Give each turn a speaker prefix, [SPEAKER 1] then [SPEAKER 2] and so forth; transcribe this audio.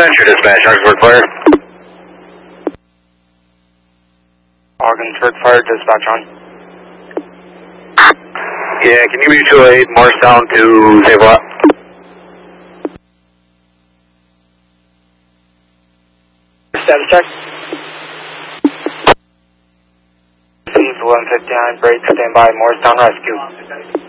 [SPEAKER 1] Central Dispatch, Ogdensburg Fire.
[SPEAKER 2] Ogdensburg Fire, dispatch on.
[SPEAKER 1] Yeah, can you mutual aid Morristown to Save Lot?
[SPEAKER 2] Status check. 1159, break, stand by, Morristown Rescue.